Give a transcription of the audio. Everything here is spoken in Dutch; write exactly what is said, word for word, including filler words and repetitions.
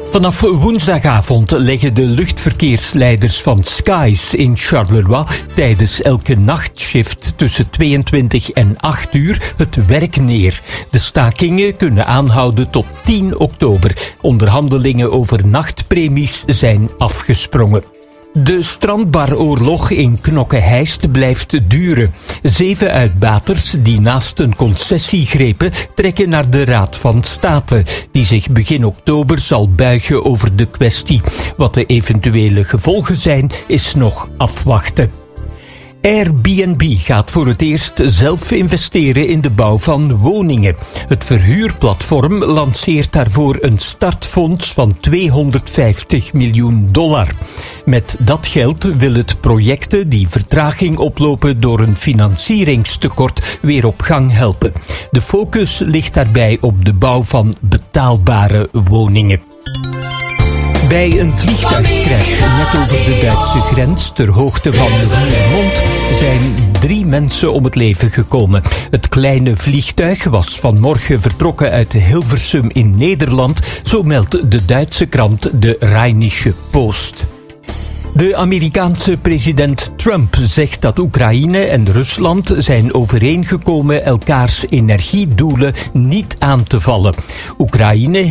Vanaf woensdagavond leggen de luchtverkeersleiders van Skies in Charleroi tijdens elke nachtshift tussen tweeëntwintig en acht uur het werk neer. De stakingen kunnen aanhouden tot tien oktober. Onderhandelingen over nachtpremies zijn afgesprongen. De strandbaroorlog in Knokke-Heist blijft duren. Zeven uitbaters die naast een concessie grepen, trekken naar de Raad van State, die zich begin oktober zal buigen over de kwestie. Wat de eventuele gevolgen zijn, is nog afwachten. Airbnb gaat voor het eerst zelf investeren in de bouw van woningen. Het verhuurplatform lanceert daarvoor een startfonds van tweehonderdvijftig miljoen dollar. Met dat geld wil het projecten die vertraging oplopen door een financieringstekort weer op gang helpen. De focus ligt daarbij op de bouw van betaalbare woningen. Bij een vliegtuigcrash net over de Duitse grens ter hoogte van Roermond zijn drie mensen om het leven gekomen. Het kleine vliegtuig was vanmorgen vertrokken uit Hilversum in Nederland, zo meldt de Duitse krant de Rheinische Post. De Amerikaanse president Trump zegt dat Oekraïne en Rusland zijn overeengekomen elkaars energiedoelen niet aan te vallen. Oekraïne